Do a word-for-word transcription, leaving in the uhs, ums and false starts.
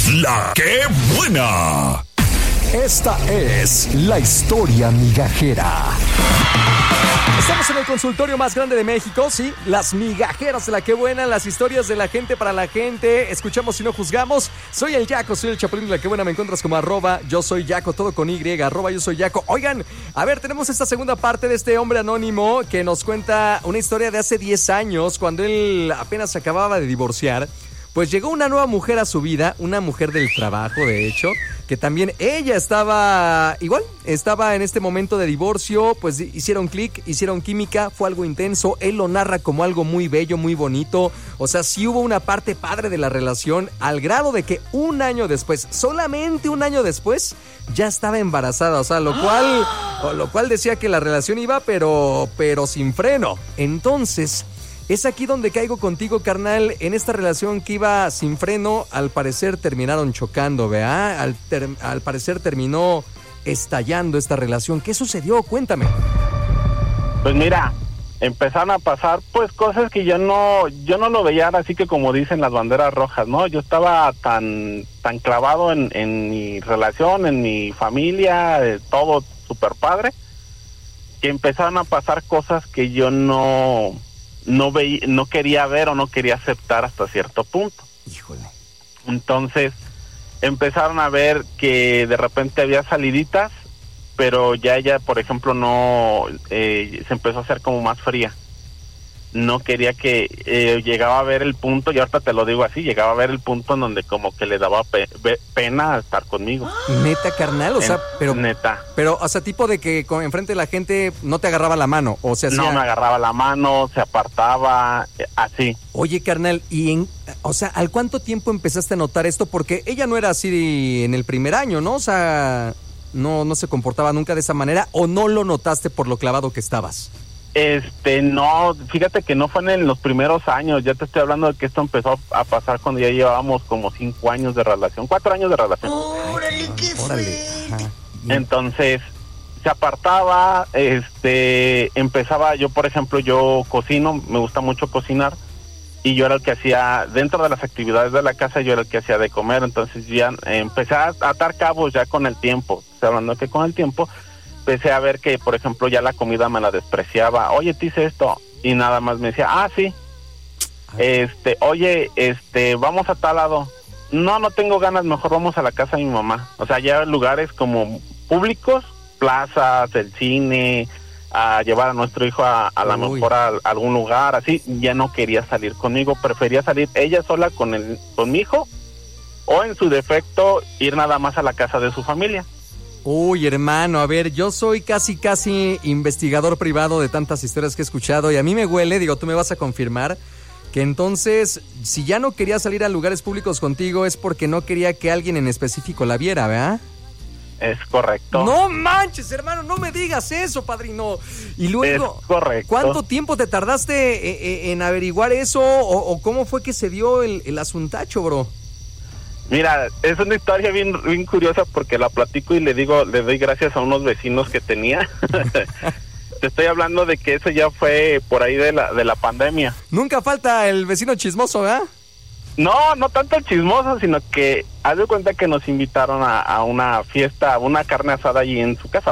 La que buena. Esta es la historia migajera. Estamos en el consultorio más grande de México, sí, las migajeras de la que buena, las historias de la gente para la gente. Escuchamos y no juzgamos. Soy el Yaco, soy el Chapulín de la que buena. Me encuentras como arroba yo soy Yaco, todo con Y, arroba yo soy Yaco. Oigan, a ver, tenemos esta segunda parte de este hombre anónimo que nos cuenta una historia de hace diez años, cuando él apenas se acababa de divorciar. Pues llegó una nueva mujer a su vida, una mujer del trabajo, de hecho, que también ella estaba igual, estaba en este momento de divorcio, pues hicieron clic, hicieron química, fue algo intenso, él lo narra como algo muy bello, muy bonito, o sea, sí hubo una parte padre de la relación, al grado de que un año después, solamente un año después, ya estaba embarazada, o sea, lo cual, lo cual decía que la relación iba, pero, pero sin freno. Entonces, es aquí donde caigo contigo, carnal, en esta relación que iba sin freno, al parecer terminaron chocando, ¿verdad? Al, ter- al parecer terminó estallando esta relación. ¿Qué sucedió? Cuéntame. Pues mira, empezaron a pasar pues cosas que yo no yo no lo veía así que como dicen las banderas rojas, ¿no? Yo estaba tan tan clavado en, en mi relación, en mi familia, eh, todo súper padre, que empezaron a pasar cosas que yo no... no veía, no quería ver o no quería aceptar hasta cierto punto. Híjole. Entonces empezaron a ver que de repente había saliditas, pero ya ella, por ejemplo, no eh, se empezó a hacer como más fría. No quería que eh, llegaba a ver el punto, y ahorita te lo digo así, llegaba a ver el punto en donde como que le daba pe- pe- pena estar conmigo. Neta, carnal, o sea, en, pero neta. Pero, o sea, tipo de que con, enfrente de la gente no te agarraba la mano, o sea, no hacía... me agarraba la mano, se apartaba, eh, así. Oye, carnal, y en, o sea, ¿al cuánto tiempo empezaste a notar esto? Porque ella no era así en el primer año, ¿no? O sea, no, no se comportaba nunca de esa manera, ¿o no lo notaste por lo clavado que estabas? Este, no, fíjate que no fue en los primeros años, ya te estoy hablando de que esto empezó a pasar cuando ya llevábamos como cinco años de relación, cuatro años de relación. ¡Órale, qué Órale. Ajá. Entonces, se apartaba, este, empezaba, yo por ejemplo, yo cocino, me gusta mucho cocinar, y yo era el que hacía, dentro de las actividades de la casa, yo era el que hacía de comer, entonces ya eh, empecé a atar cabos ya con el tiempo, estoy hablando que con el tiempo, empecé a ver que, por ejemplo, ya la comida me la despreciaba. Oye, te hice esto. Y nada más me decía, ah, sí. Este, oye, este, vamos a tal lado. No, no tengo ganas, mejor vamos a la casa de mi mamá. O sea, ya lugares como públicos, plazas, el cine, a llevar a nuestro hijo a, a la mejor a, a algún lugar, así. Ya no quería salir conmigo, prefería salir ella sola con el, con mi hijo, o en su defecto, ir nada más a la casa de su familia. Uy, hermano, a ver, yo soy casi, casi investigador privado de tantas historias que he escuchado y a mí me huele, digo, tú me vas a confirmar, que entonces, si ya no quería salir a lugares públicos contigo es porque no quería que alguien en específico la viera, ¿verdad? Es correcto. No manches, hermano, no me digas eso, padrino. Y luego, es correcto. ¿Cuánto tiempo te tardaste en averiguar eso o, o cómo fue que se dio el, el asuntacho, bro? Mira, es una historia bien bien curiosa porque la platico y le digo, le doy gracias a unos vecinos que tenía. Te estoy hablando de que eso ya fue por ahí de la de la pandemia. Nunca falta el vecino chismoso, ¿verdad? No, no tanto el chismoso, sino que haz de cuenta que nos invitaron a, a una fiesta, a una carne asada allí en su casa.